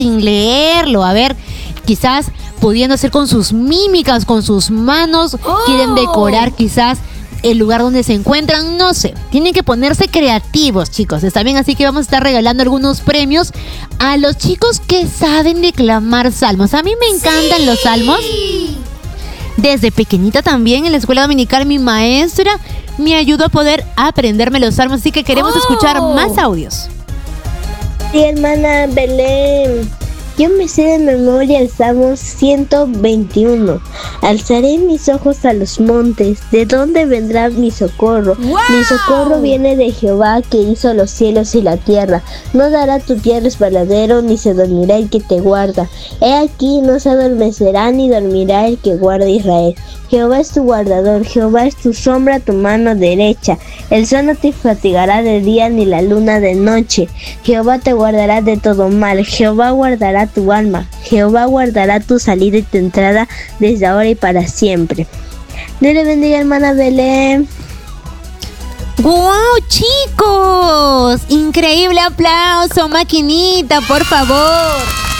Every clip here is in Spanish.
sin leerlo. A ver, quizás pudiendo hacer con sus mímicas, con sus manos, quieren decorar quizás el lugar donde se encuentran, no sé. Tienen que ponerse creativos, chicos. Está bien, así que vamos a estar regalando algunos premios a los chicos que saben declamar salmos. A mí me encantan los salmos. Desde pequeñita también en la escuela dominical mi maestra me ayudó a poder aprenderme los salmos, así que queremos escuchar más audios. Sí, hermana Belén, yo me sé de memoria el Salmo 121. Alzaré mis ojos a los montes, ¿de dónde vendrá mi socorro? ¡Wow! Mi socorro viene de Jehová, que hizo los cielos y la tierra. No dará tu pie resbaladero, ni se dormirá el que te guarda. He aquí, no se adormecerá ni dormirá el que guarda Israel. Jehová es tu guardador, Jehová es tu sombra a tu mano derecha. El sol no te fatigará de día ni la luna de noche. Jehová te guardará de todo mal, Jehová guardará tu alma, Jehová guardará tu salida y tu entrada desde ahora y para siempre. Dios le bendiga, hermana Belén. ¡Wow, chicos! Increíble aplauso, maquinita, por favor.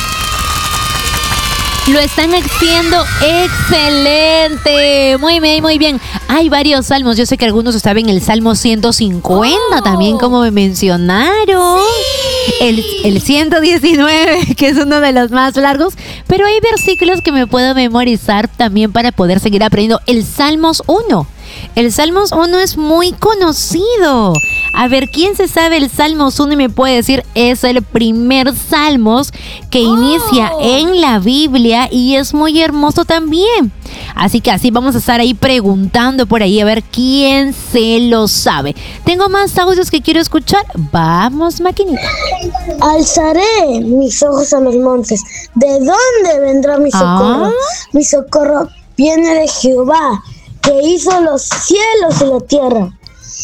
Lo están haciendo excelente. Muy bien, muy bien. Hay varios salmos. Yo sé que algunos saben el Salmo 150 también, como me mencionaron. Sí. El 119, que es uno de los más largos. Pero hay versículos que me puedo memorizar también para poder seguir aprendiendo. El Salmos 1. El Salmos 1 es muy conocido. A ver, ¿quién se sabe el Salmos 1 y me puede decir? Es el primer Salmos que inicia en la Biblia y es muy hermoso también. Así que así vamos a estar ahí preguntando por ahí a ver quién se lo sabe. Tengo más audios que quiero escuchar. Vamos, maquinita. Alzaré mis ojos a los montes. ¿De dónde vendrá mi socorro? Mi socorro viene de Jehová, que hizo los cielos y la tierra.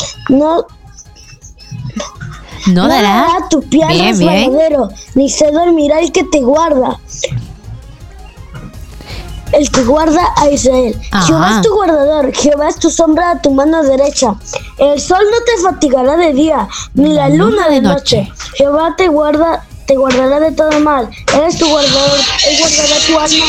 No dará tu pie al resbaladero, ni se dormirá el que te guarda. El que guarda a Israel. Jehová es tu guardador, Jehová es tu sombra a tu mano derecha. El sol no te fatigará de día, ni la luna de noche. Jehová te guardará de todo mal. Él es tu guardador, Él guardará tu alma.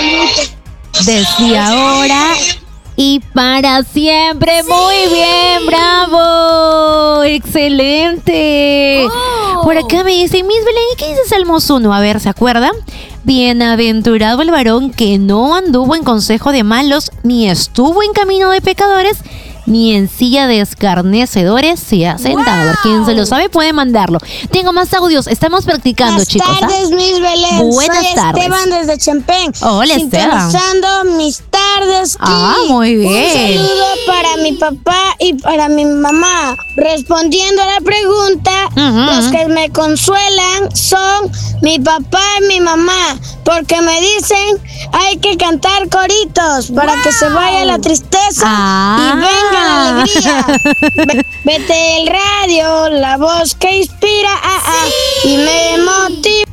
Desde ahora y para siempre. Muy bien, bravo. Excelente. Por acá me dice Miss Belén, ¿y qué dice Salmos 1? A ver, ¿se acuerdan? Bienaventurado el varón que no anduvo en consejo de malos, ni estuvo en camino de pecadores, ni en silla de escarnecedores se ha sentado. A ver, ¿quién se lo sabe? Puede mandarlo. Tengo más audios. Estamos practicando, chicos. Buenas tardes, Miss Belén. Buenas tardes. Esteban desde Chempén. Hola, Esteban. Sintonizando mis tardes. Muy bien. Un saludo para mi papá y para mi mamá. Respondiendo a la pregunta, los que me consuelan son mi papá y mi mamá, porque me dicen hay que cantar coritos para que se vaya la tristeza y venga la alegría. Vete el radio, la voz que inspira y me motiva.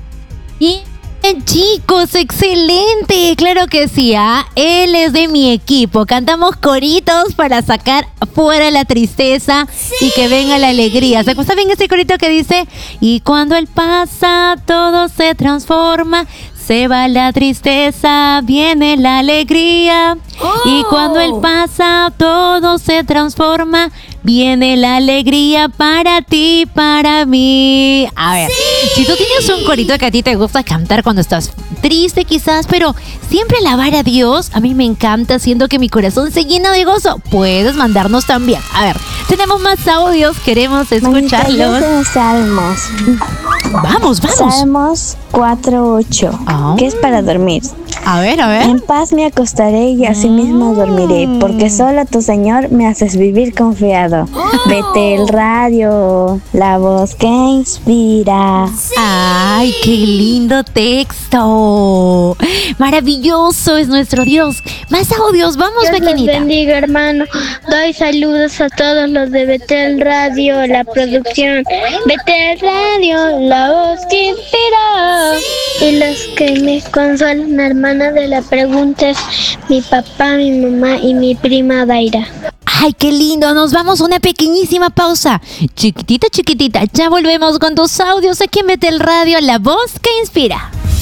Chicos, excelente, claro que sí, él es de mi equipo, cantamos coritos para sacar fuera la tristeza y que venga la alegría. ¿Saben ese corito que dice? Y cuando él pasa todo se transforma, se va la tristeza, viene la alegría. Y cuando él pasa todo se transforma, viene la alegría para ti, para mí. A ver, si tú tienes un corito que a ti te gusta cantar cuando estás triste quizás, pero siempre alabar a Dios, a mí me encanta, siendo que mi corazón se llena de gozo, puedes mandarnos también. A ver, tenemos más audios, queremos escucharlos. Salmos. Vamos. Salmos 4:8, que es para dormir. A ver. En paz me acostaré y asimismo dormiré, porque solo tu Señor me haces vivir confiado. Vete el radio, la voz que inspira. ¡Ay, qué lindo texto! Maravilloso es nuestro Dios. Más audios, vamos, pequeñita. Dios los bendiga, hermano. Doy saludos a todos los de Betel Radio, la producción. Betel Radio, la voz que inspira. Y los que me consuelan, hermana de la pregunta, es mi papá, mi mamá y mi prima Daira. ¡Ay, qué lindo! Nos vamos a una pequeñísima pausa. Chiquitita, ya volvemos con tus audios aquí en Betel Radio, la voz que inspira.